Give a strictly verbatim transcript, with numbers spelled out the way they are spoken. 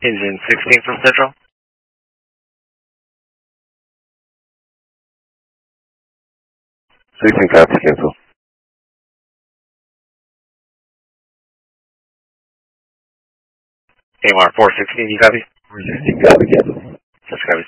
Engine sixteen from Central. sixteen copy, cancel. A M R four sixteen, you copy? four sixteen copy, cancel. That's copy.